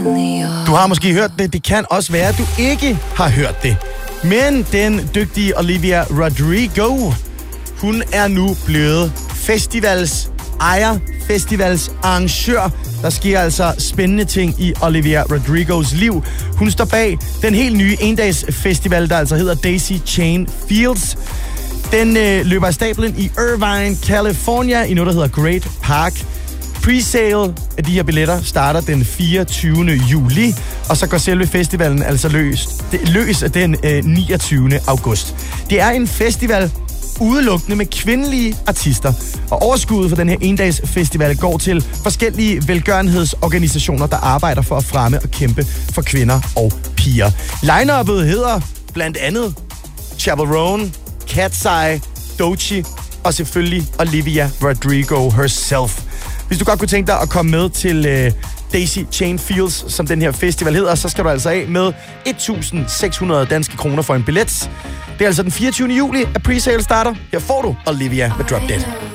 Du har måske hørt det. Det kan også være, at du ikke har hørt det. Men den dygtige Olivia Rodrigo, hun er nu blevet festivalsejer, festivalsarrangør. Der sker altså spændende ting i Olivia Rodrigos liv. Hun står bag den helt nye endags festival, der altså hedder Daisy Chain Fields. Den løber af stablen i Irvine, California, i noget, der hedder Great Park. Presale af de her billetter starter den 24. juli, og så går selve festivalen altså løs den 29. august. Det er en festival udelukkende med kvindelige artister, og overskuddet for den her endags festival går til forskellige velgørenhedsorganisationer, der arbejder for at fremme og kæmpe for kvinder og piger. Line-uppet hedder blandt andet Chaperone, Cat's Eye, Doechii og selvfølgelig Olivia Rodrigo herself. Hvis du godt kunne tænke dig at komme med til Daisy Chain Fields, som den her festival hedder, så skal du altså af med 1.600 danske kroner for en billet. Det er altså den 24. juli, at presale starter. Her får du Olivia med Drop Dead.